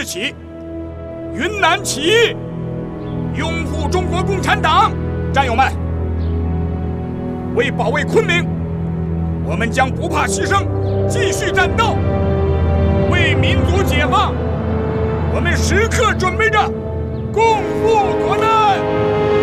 起，云南起义，拥护中国共产党！战友们，为保卫昆明，我们将不怕牺牲，继续战斗。为民族解放，我们时刻准备着共赴国难。